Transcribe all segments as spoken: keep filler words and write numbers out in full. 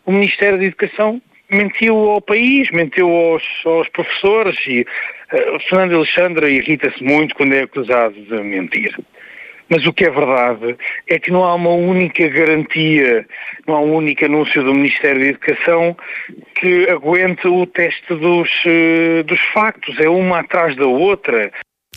o Ministério da Educação mentiu ao país, mentiu aos, aos professores e uh, Fernando Alexandre irrita-se muito quando é acusado de mentir. Mas o que é verdade é que não há uma única garantia, não há um único anúncio do Ministério da Educação que aguente o teste dos, uh, dos factos, é uma atrás da outra.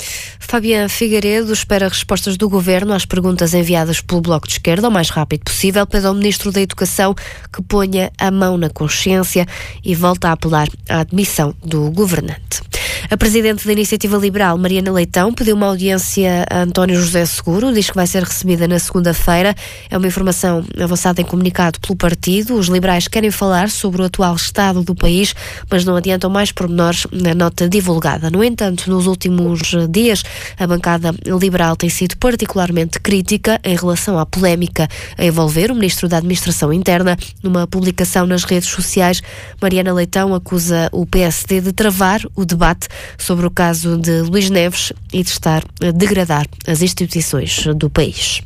Fabián Figueiredo espera respostas do Governo às perguntas enviadas pelo Bloco de Esquerda o mais rápido possível. Pede ao Ministro da Educação que ponha a mão na consciência e volta a apelar à admissão do governante. A Presidente da Iniciativa Liberal, Mariana Leitão, pediu uma audiência a António José Seguro, diz que vai ser recebida na segunda-feira. É uma informação avançada em comunicado pelo partido. Os liberais querem falar sobre o atual estado do país, mas não adiantam mais pormenores na nota divulgada. No entanto, nos últimos dias, a bancada liberal tem sido particularmente crítica em relação à polémica a envolver o Ministro da Administração Interna. Numa publicação nas redes sociais, Mariana Leitão acusa o P S D de travar o debate sobre o caso de Luís Neves e de estar a degradar as instituições do país.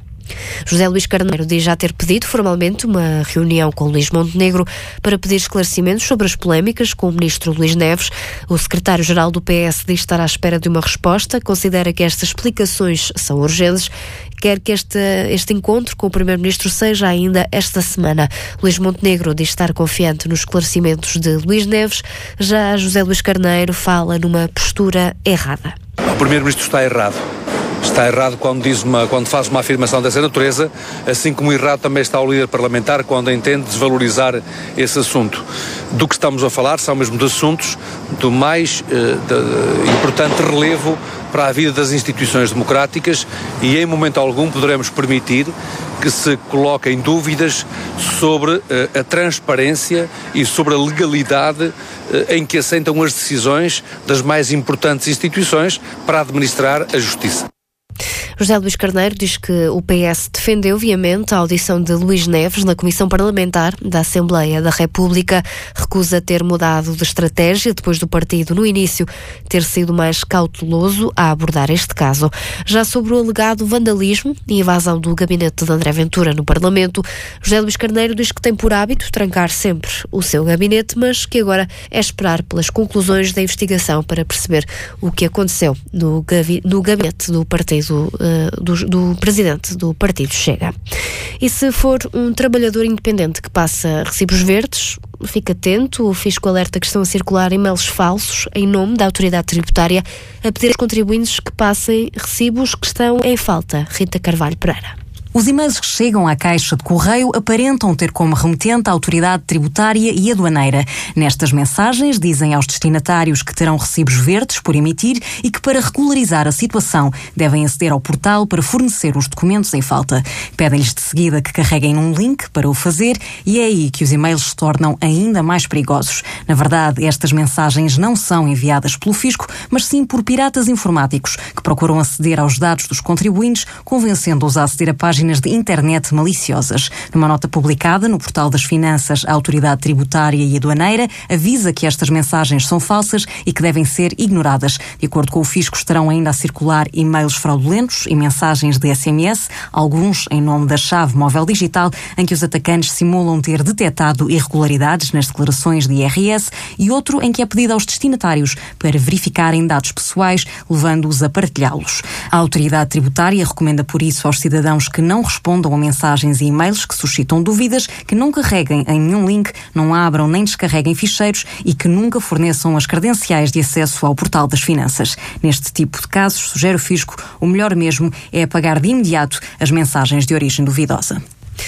José Luís Carneiro diz já ter pedido formalmente uma reunião com Luís Montenegro para pedir esclarecimentos sobre as polémicas com o ministro Luís Neves. O secretário-geral do P S diz estar à espera de uma resposta, considera que estas explicações são urgentes, quer que este, este encontro com o primeiro-ministro seja ainda esta semana. Luís Montenegro diz estar confiante nos esclarecimentos de Luís Neves, já José Luís Carneiro fala numa postura errada. O primeiro-ministro está errado. Está errado quando, diz uma, quando faz uma afirmação dessa natureza, assim como errado também está o líder parlamentar quando entende desvalorizar esse assunto. Do que estamos a falar são mesmo de assuntos do mais eh, de, importante relevo para a vida das instituições democráticas e em momento algum poderemos permitir que se coloquem dúvidas sobre eh, a transparência e sobre a legalidade eh, em que assentam as decisões das mais importantes instituições para administrar a justiça. José Luís Carneiro diz que o P S defendeu viamente a audição de Luís Neves na Comissão Parlamentar da Assembleia da República. Recusa ter mudado de estratégia depois do partido, no início, ter sido mais cauteloso a abordar este caso. Já sobre o alegado vandalismo e invasão do gabinete de André Ventura no Parlamento, José Luís Carneiro diz que tem por hábito trancar sempre o seu gabinete, mas que agora é esperar pelas conclusões da investigação para perceber o que aconteceu no, gabi- no gabinete do partido Do, do presidente do partido Chega. E se for um trabalhador independente que passa recibos verdes, fique atento, o Fisco alerta que estão a circular e-mails falsos em nome da autoridade tributária a pedir aos contribuintes que passem recibos que estão em falta. Rita Carvalho Pereira. Os e-mails que chegam à caixa de correio aparentam ter como remetente a autoridade tributária e aduaneira. Nestas mensagens dizem aos destinatários que terão recibos verdes por emitir e que para regularizar a situação devem aceder ao portal para fornecer os documentos em falta. Pedem-lhes de seguida que carreguem num link para o fazer e é aí que os e-mails se tornam ainda mais perigosos. Na verdade, estas mensagens não são enviadas pelo Fisco, mas sim por piratas informáticos que procuram aceder aos dados dos contribuintes, convencendo-os a aceder a páginas de internet maliciosas. Numa nota publicada no Portal das Finanças, a Autoridade Tributária e Aduaneira avisa que estas mensagens são falsas e que devem ser ignoradas. De acordo com o Fisco, estarão ainda a circular e-mails fraudulentos e mensagens de S M S, alguns em nome da chave móvel digital, em que os atacantes simulam ter detectado irregularidades nas declarações de I R S, e outro em que é pedido aos destinatários para verificarem dados pessoais, levando-os a partilhá-los. A Autoridade Tributária recomenda por isso aos cidadãos que não respondam a mensagens e e-mails que suscitam dúvidas, que não carreguem em nenhum link, não abram nem descarreguem ficheiros e que nunca forneçam as credenciais de acesso ao Portal das Finanças. Neste tipo de casos, sugere o Fisco, o melhor mesmo é apagar de imediato as mensagens de origem duvidosa.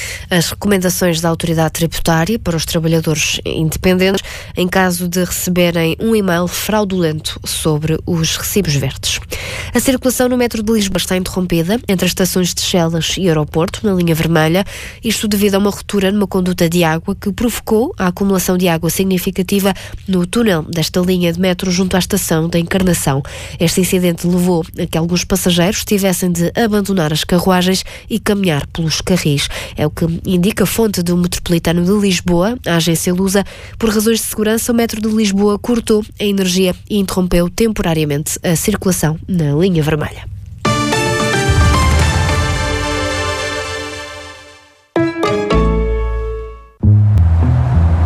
As recomendações da autoridade tributária para os trabalhadores independentes em caso de receberem um e-mail fraudulento sobre os recibos verdes. A circulação no metro de Lisboa está interrompida entre as estações de Chelas e Aeroporto, na linha vermelha, isto devido a uma ruptura numa conduta de água que provocou a acumulação de água significativa no túnel desta linha de metro junto à estação da Encarnação. Este incidente levou a que alguns passageiros tivessem de abandonar as carruagens e caminhar pelos carris. É o que indica a fonte do Metropolitano de Lisboa, a agência Lusa. Por razões de segurança, o metro de Lisboa cortou a energia e interrompeu temporariamente a circulação na linha vermelha.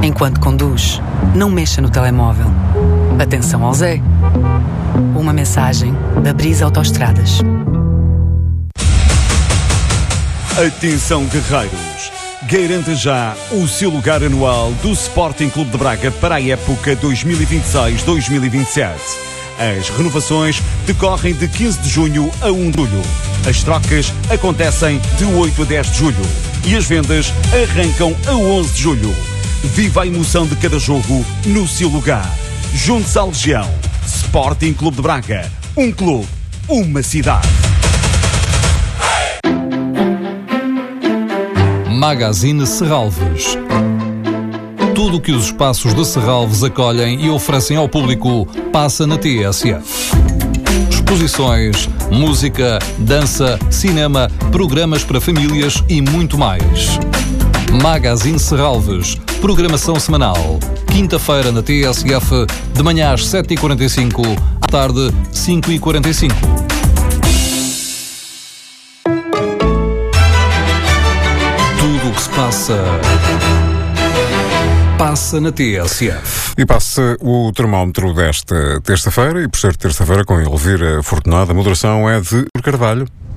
Enquanto conduz, não mexa no telemóvel. Atenção ao Zé. Uma mensagem da Brisa Autoestradas. Atenção, guerreiros! Garanta já o seu lugar anual do Sporting Clube de Braga para a época dois mil e vinte e seis dois mil e vinte e sete. As renovações decorrem de quinze de junho a primeiro de julho. As trocas acontecem de oito a dez de julho. E as vendas arrancam a onze de julho. Viva a emoção de cada jogo no seu lugar. Junte-se à Legião. Sporting Clube de Braga. Um clube, uma cidade. Magazine Serralves. Tudo o que os espaços de Serralves acolhem e oferecem ao público passa na T S F. Exposições, música, dança, cinema, programas para famílias e muito mais. Magazine Serralves. Programação semanal. Quinta-feira na T S F, de manhã às sete e quarenta e cinco, à tarde cinco e quarenta e cinco. Tudo o que se passa... passa na T S F. E passa o termómetro desta terça-feira, e por ser terça-feira com Elvira Fortunada, a moderação é de Carvalho.